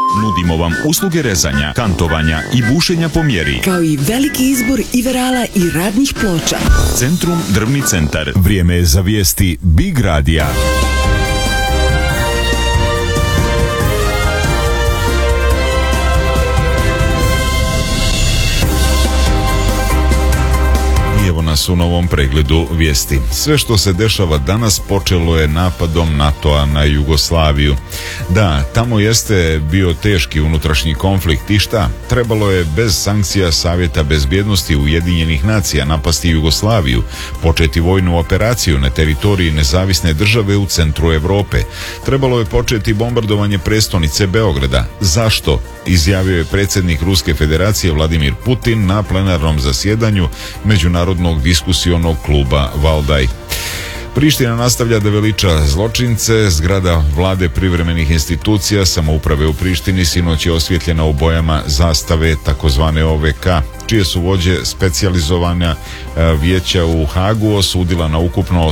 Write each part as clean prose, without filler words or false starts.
Nudimo vam usluge rezanja, kantovanja i bušenja po mjeri. Kao i veliki izbor iverala i radnih ploča. Centrum Drvni centar. Vrijeme je za vijesti Big Radija. Evo nas u novom pregledu vijesti. Sve što se dešava danas počelo je napadom NATO-a na Jugoslaviju. Da, tamo jeste bio teški unutrašnji konflikt i šta? Trebalo je bez sankcija Savjeta bezbjednosti Ujedinjenih nacija napasti Jugoslaviju, početi vojnu operaciju na teritoriji nezavisne države u centru Europe. Trebalo je početi bombardovanje prestonice Beograda. Zašto? Izjavio je predsjednik Ruske federacije Vladimir Putin na plenarnom zasjedanju Međunarodnog diskusionog kluba Valdaj. Priština nastavlja da veliča zločince. Zgrada vlade privremenih institucija samouprave u Prištini sinoć je osvjetljena u bojama zastave takozvane OVK, čije su vođe specijalizovana vijeća u Hagu osudila na ukupno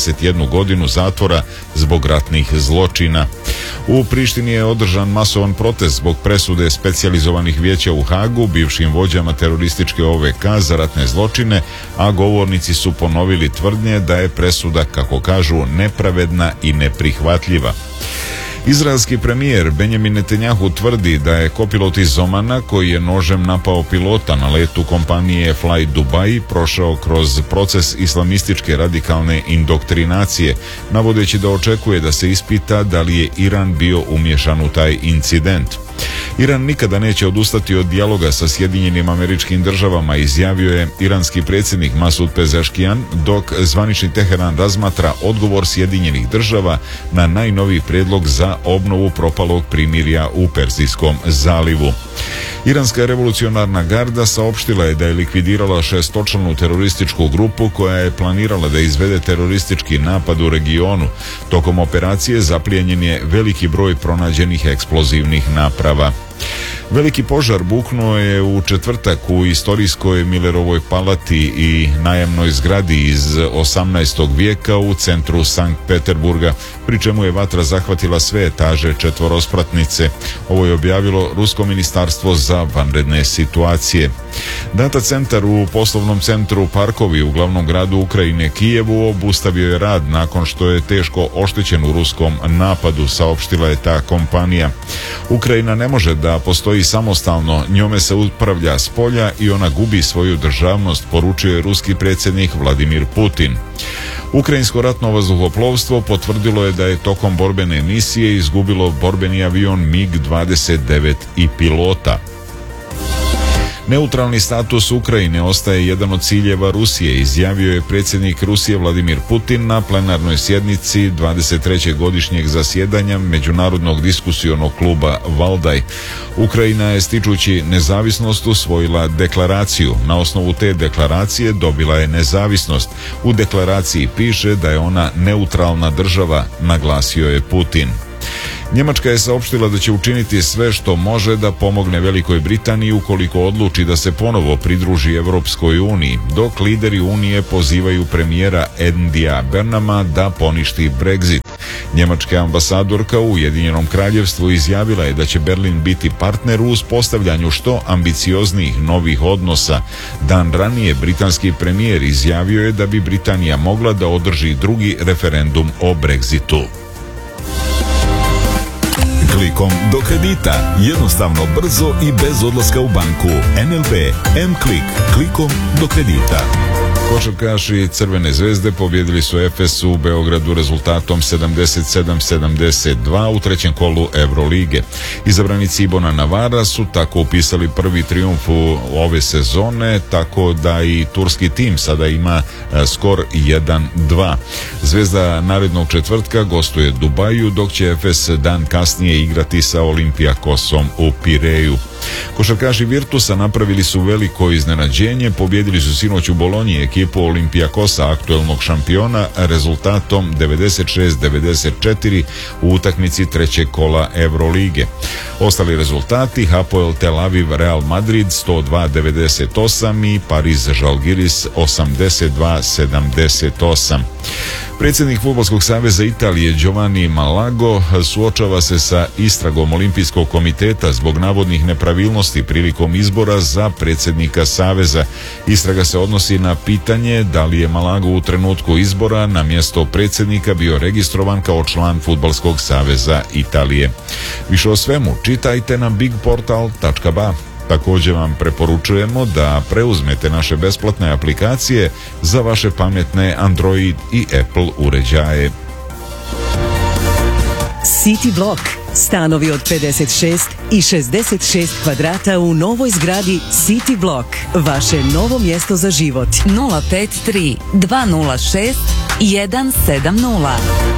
81 godinu zatvora zbog ratnih zločina. U Prištini je održan masovan protest zbog presude specijalizovanih vijeća u Hagu bivšim vođama terorističke OVK za ratne zločine, a govornici su ponovili tvrdnje da je presuda, kako kažu, nepravedna i neprihvatljiva. Izraelski premijer Benjamin Netanjahu tvrdi da je kopilot iz Omana, koji je nožem napao pilota na letu kompanije Fly Dubai, prošao kroz proces islamističke radikalne indoktrinacije, navodeći da očekuje da se ispita da li je Iran bio umiješan u taj incident. Iran nikada neće odustati od dijaloga sa Sjedinjenim Američkim Državama, izjavio je iranski predsjednik Masud Pezeškijan, dok zvanični Teheran razmatra odgovor Sjedinjenih Država na najnoviji prijedlog za obnovu propalog primirja u Perzijskom zalivu. Iranska revolucionarna garda saopštila je da je likvidirala 6-članu terorističku grupu koja je planirala da izvede teroristički napad u regionu. Tokom operacije zaplijenjen je veliki broj pronađenih eksplozivnih naprava. Veliki požar buknuo je u četvrtak u istorijskoj Millerovoj palati i najamnoj zgradi iz 18. vijeka u centru Sankt Peterburga, pri čemu je vatra zahvatila sve etaže četvorospratnice. Ovo je objavilo Rusko ministarstvo za vanredne situacije. Data centar u poslovnom centru Parkovi u glavnom gradu Ukrajine Kijevu obustavio je rad nakon što je teško oštećen u ruskom napadu, saopštila je ta kompanija. Ukrajina ne može da postoji samostalno, njome se upravlja s polja i ona gubi svoju državnost, poručio je ruski predsjednik Vladimir Putin. Ukrajinsko ratno vazduhoplovstvo potvrdilo je da je tokom borbene misije izgubilo borbeni avion MiG-29 i pilota. Neutralni status Ukrajine ostaje jedan od ciljeva Rusije, izjavio je predsjednik Rusije Vladimir Putin na plenarnoj sjednici 23. godišnjeg zasjedanja Međunarodnog diskusionog kluba Valdaj. Ukrajina je, stičući nezavisnost, usvojila deklaraciju. Na osnovu te deklaracije dobila je nezavisnost. U deklaraciji piše da je ona neutralna država, naglasio je Putin. Njemačka je saopštila da će učiniti sve što može da pomogne Velikoj Britaniji ukoliko odluči da se ponovo pridruži Europskoj uniji, dok lideri Unije pozivaju premijera Endija Bernama da poništi Brexit. Njemačka ambasadorka u Ujedinjenom Kraljevstvu izjavila je da će Berlin biti partner u uspostavljanju što ambicioznijih novih odnosa. Dan ranije britanski premijer izjavio je da bi Britanija mogla da održi drugi referendum o Brexitu. Klikom do kredita. Jednostavno, brzo i bez odlaska u banku. NLB M-Klik. Klikom do kredita. Košarkaši Crvene zvezde pobjedili su Efes u Beogradu rezultatom 77-72 u trećem kolu Evrolige. Izabranici Ibona Navara su tako upisali prvi trijumf ove sezone, tako da i turski tim sada ima skor 1-2. Zvezda narednog četvrtka gostuje Dubaju, dok će Efes dan kasnije igrati sa Olimpijakosom u Pireju. Košarkaši Virtusa napravili su veliko iznenađenje, pobjedili su sinoć u Bolonji ekipu Olimpijakosa, aktuelnog šampiona, rezultatom 96-94 u utakmici trećeg kola Evrolige. Ostali rezultati: Hapoel Tel Aviv Real Madrid 102-98 i Pariz Žalgiris 82-78. Predsjednik Fudbalskog saveza Italije Giovanni Malago suočava se sa istragom Olimpijskog komiteta zbog navodnih nepravilnosti prilikom izbora za predsjednika saveza. Istraga se odnosi na pitanje da li je Malago u trenutku izbora na mjesto predsjednika bio registrovan kao član Fudbalskog saveza Italije. Više o svemu čitajte na bigportal.ba. Također vam preporučujemo da preuzmete naše besplatne aplikacije za vaše pametne Android i Apple uređaje. City Block. Stanovi od 56 i 66 kvadrata u novoj zgradi City Block. Vaše novo mjesto za život. 053 206 170.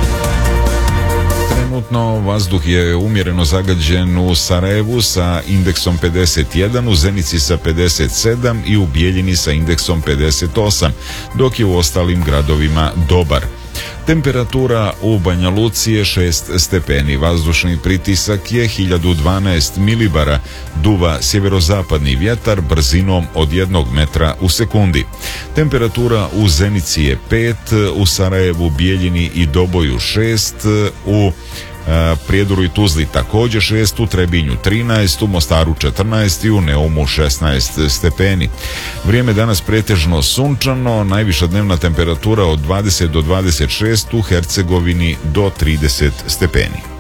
Trenutno vazduh je umjereno zagađen u Sarajevu sa indeksom 51, u Zenici sa 57 i u Bijeljini sa indeksom 58, dok je u ostalim gradovima dobar. Temperatura u Banja Luci je 6 stepeni, vazdušni pritisak je 1012 milibara, duva sjeverozapadni vjetar brzinom od 1 metra u sekundi. Temperatura u Zenici je 5, u Sarajevu, Bijeljini i Doboju 6, u Prijedoru i Tuzli također 6, u Trebinju 13, u Mostaru 14 i u Neumu 16 stepeni. Vrijeme danas pretežno sunčano, najviša dnevna temperatura od 20 do 26, u Hercegovini do 30 stepeni.